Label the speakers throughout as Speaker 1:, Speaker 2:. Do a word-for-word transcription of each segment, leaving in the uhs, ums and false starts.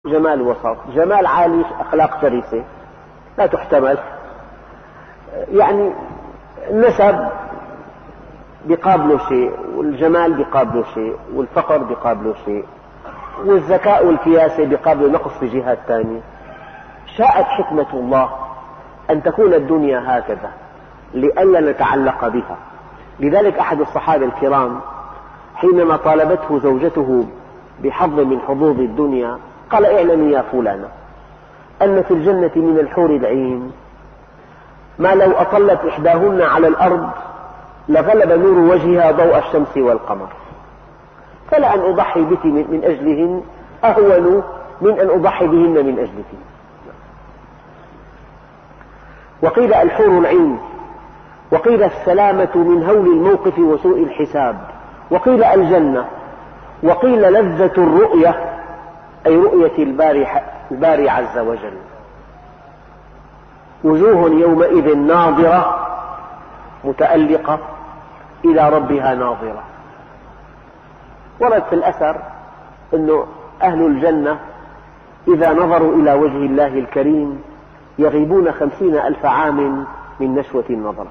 Speaker 1: جمال وسط، جمال عالي، أخلاق شريفة لا تحتمل. يعني النسب بقابله شيء، والجمال بقابله شيء، والفقر بقابله شيء، والذكاء والكياسة بقابله نقص في جهات ثانية. شاءت حكمة الله أن تكون الدنيا هكذا لئلا نتعلق بها. لذلك أحد الصحابة الكرام حينما طالبته زوجته بحظ من حظوظ الدنيا قال: اعلمي يا فلانة أن في الجنة من الحور العين ما لو أطلت إحداهن على الأرض لغلب نور وجهها ضوء الشمس والقمر، فلأن أضحي بك من أجلهن أهون من أن أضحي بهن من أجلك. وقيل الحور العين، وقيل السلامة من هول الموقف وسوء الحساب، وقيل الجنة، وقيل لذة الرؤية أي رؤية الباري عز وجل. وجوه يومئذ ناظرة متألقة إلى ربها ناظرة. ورد في الأثر أن أهل الجنة إذا نظروا إلى وجه الله الكريم يغيبون خمسين ألف عام من نشوة النظرة.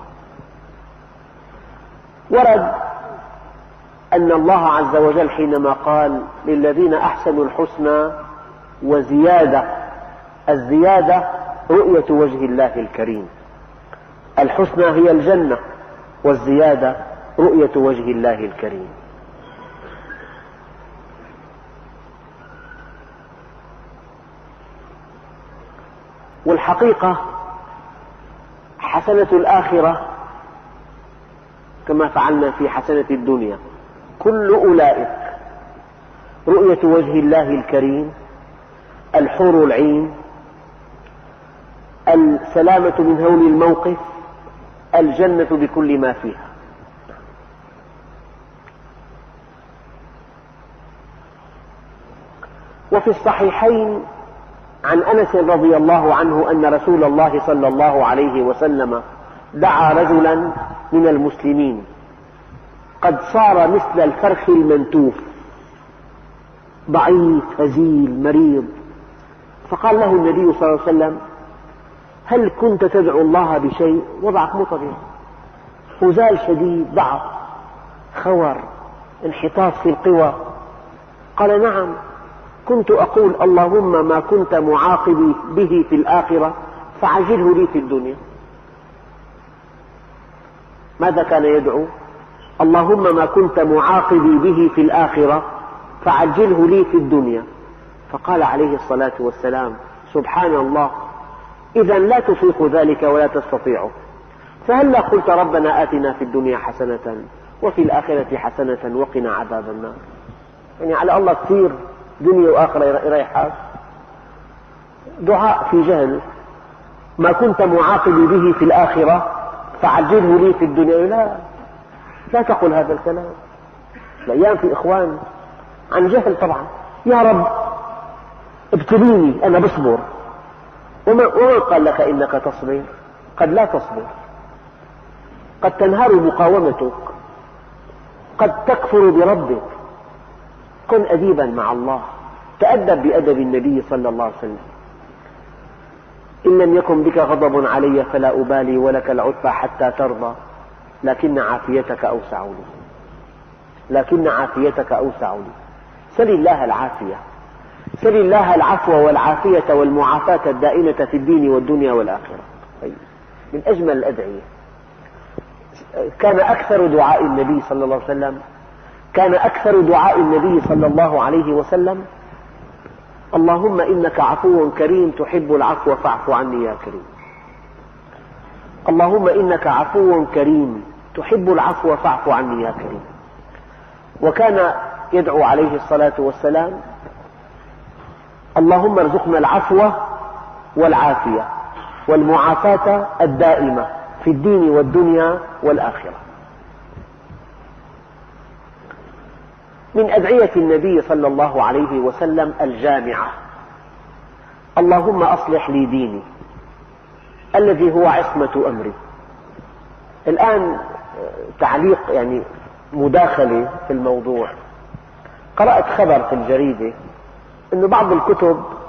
Speaker 1: ورد أن الله عز وجل حينما قال: للذين أحسنوا الحسنى وزيادة، الزيادة رؤية وجه الله الكريم، الحسنى هي الجنة، والزيادة رؤية وجه الله الكريم. والحقيقة حسنة الآخرة كما فعلنا في حسنة الدنيا، كل أولئك رؤية وجه الله الكريم، الحور العين، السلامة من هول الموقف، الجنة بكل ما فيها. وفي الصحيحين عن أنس رضي الله عنه أن رسول الله صلى الله عليه وسلم دعا رجلا من المسلمين قد صار مثل الفرخ المنتوف، ضعيف هزيل مريض، فقال له النبي صلى الله عليه وسلم: هل كنت تدعو الله بشيء؟ وضعك مو طبيعي، هزال شديد، ضعف، خور، انحطاط في القوى. قال: نعم، كنت أقول: اللهم ما كنت معاقبي به في الآخرة فعجله لي في الدنيا. ماذا كان يدعو؟ اللهم ما كنت معاقبي به في الآخرة فعجله لي في الدنيا. فقال عليه الصلاة والسلام: سبحان الله، إذا لا تطيق ذلك ولا تستطيعه، فهلا قلت ربنا آتنا في الدنيا حسنة وفي الآخرة حسنة وقنا عذاب النار. يعني على الله كثير دنيا وآخرة يريحك. دعاء في جهل: ما كنت معاقبي به في الآخرة فعجله لي في الدنيا. لا لا تقل هذا الكلام. الأيام في إخوان عن جهل طبعا: يا رب ابتليني أنا بصبر. ومن قال لك إنك تصبر؟ قد لا تصبر، قد تنهار مقاومتك، قد تكفر بربك. كن أديبا مع الله، تأدب بأدب النبي صلى الله عليه وسلم: إن لم يكن بك غضب علي فلا أبالي ولك العتبى حتى ترضى، لكن عافيتك أوسع لي، لكن عافيتك أوسع لي. سل الله العافية، سل الله العفو والعافية والمعافاة الدائمة في الدين والدنيا والآخرة. من أجمل الأدعية. كان أكثر دعاء النبي صلى الله عليه وسلم كان أكثر دعاء النبي صلى الله عليه وسلم: اللهم إنك عفو كريم تحب العفو فاعف عني يا كريم. اللهم إنك عفو كريم تحب العفو فاعف عني يا كريم. وكان يدعو عليه الصلاة والسلام: اللهم ارزقنا العفو والعافية والمعافاة الدائمة في الدين والدنيا والآخرة. من أدعية النبي صلى الله عليه وسلم الجامعة: اللهم أصلح لي ديني الذي هو عصمة أمري. الآن تعليق، يعني مداخلة في الموضوع. قرأت خبر في الجريدة أن بعض الكتب